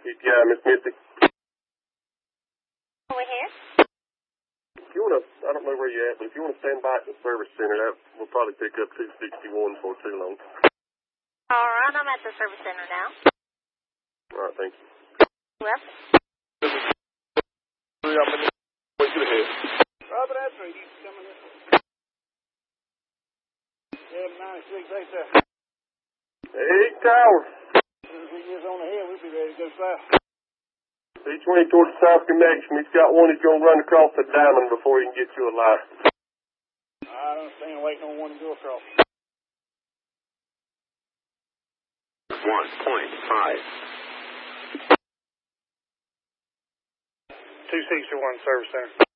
Yeah, Miss Missy. Over here? If you want to, I don't know where you're at, but if you want to stand by at the service center, that will probably pick up 261 before too long. All right, I'm at the service center now. All right, thank you. Well? Wait to the head. Robert Astor, he's coming in. 796, right there. Hey, Tower. As soon as he gets on the hill, we'll be ready to go south. He's 20 towards the South Connection. He's got one he's going to run across the diamond before he can get you a license. I don't stand waiting on one to go across. 1.5. 261 service center.